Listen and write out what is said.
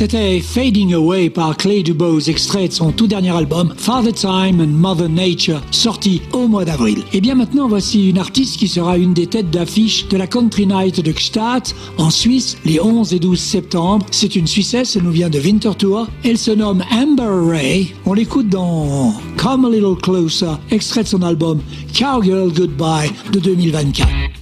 C'était Fading Away par Clay Dubose, extrait de son tout dernier album Father Time and Mother Nature, sorti au mois d'avril. Et bien maintenant, voici une artiste qui sera une des têtes d'affiche de la Country Night de Gstaad en Suisse les 11 et 12 septembre. C'est une Suissesse, elle nous vient de Winterthur. Elle se nomme Amber Ray. On l'écoute dans Come a Little Closer, extrait de son album Cowgirl Goodbye de 2024.